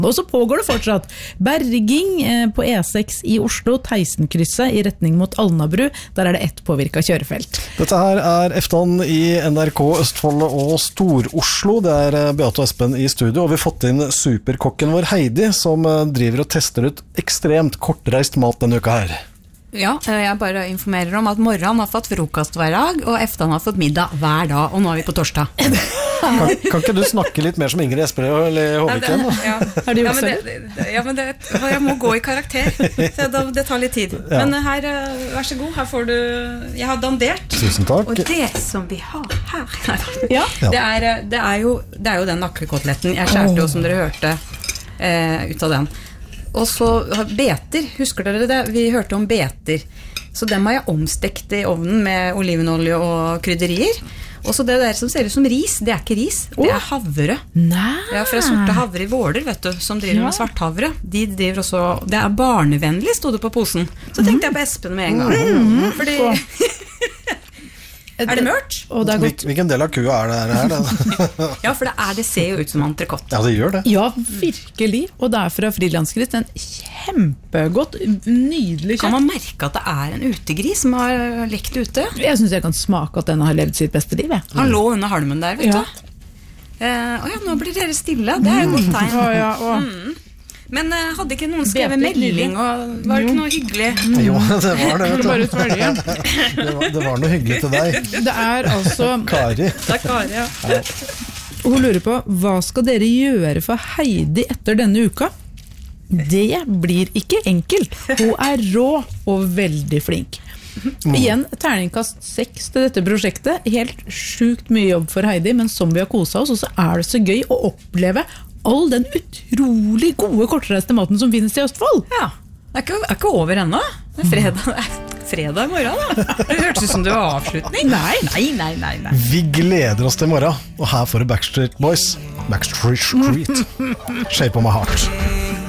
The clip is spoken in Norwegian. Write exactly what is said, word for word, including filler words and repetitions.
Og så pågår det fortsatt berging på E seks i Oslo, Teisenkrysset i retning mot Alnabru. Der er det ett påvirket kjørefelt. Dette her er Eftan i N R K Østfold og Stor-Oslo. Det er Beate og Espen i studio, og vi har fått inn superkokken vår Heidi, som driver og tester ut ekstremt kortreist mat denne uka her. Ja, jeg bare informerer om at morgen har fått frokost hver dag, og Eftan har fått middag hver dag, og nå er vi på torsdag. Kan, kan ikke du snakke litt mer som Ingrid Espelid eller Håviken? Ja, ja. ja, men, det, ja men det, jeg må gå i karakter, så det, det tar litt tid. Ja. Men her, vær så god, her får du, jeg har dandert. Tusen takk. Og det som vi har her, ja. det, er, det, er jo, det er jo den nakkekoteletten. Jeg skjærte jo, som dere hørte, eh, ut av den. Og så beter, husker dere det? Vi hørte om beter. Så dem har jeg omstekt i ovnen med olivenolje og krydderier. Og så det der som ser ut som ris, det er ikke ris, det er havre. Nei. Ja, fra sorte havre i Våler, vet du, som driver ja. med svarthavre. De driver også, det er barnevennlig, stod det på posen. Så tenkte jeg på Espen med en gang. Mm. Fordi... Er det mørkt? Og det er godt. Hvilken del av kua er det her? Ja, for det, er, det ser jo ut som entrecôte. Ja, det gjør det. Ja, virkelig. Og det er fra frilandsgris. En kjempegodt, nydelig kjøtt. Kan man merke at det er en utegris som har lekt ute? Jeg synes jeg kan smake at den har levd sitt beste liv. Jeg. Han lå under halmen der, vet ja. du. Eh, å ja, nå blir dere stille. Det er jo godt tegn. Å, ja, å. Mm. Men uh, hadde ikke noen skrevet melding, og var det ikke noe hyggelig? Mm. Jo, det var det, vet du. Bare svelge. det, var, det var noe hyggelig til deg. Det er altså... Kari. Det er Kari, ja. ja. Hun lurer på, hva skal dere gjøre for Heidi etter denne uka? Det blir ikke enkelt. Hun er rå og veldig flink. Mm. Igjen, terningkast seks til dette prosjektet. Helt sjukt mye jobb for Heidi, men som vi har koset oss, og så er det så gøy å oppleve all den utrolig gode kortreiste maten som finnes i Østfold. Ja, det er ikke, er ikke over ennå. Det er fredag, det er fredag i morgen da. Det hørtes ut som det var avslutning. Nei. Nei, nei, nei, nei. Vi gleder oss til morgen, og her får du Backstreet Boys. Backstreet Street. Shape of my heart.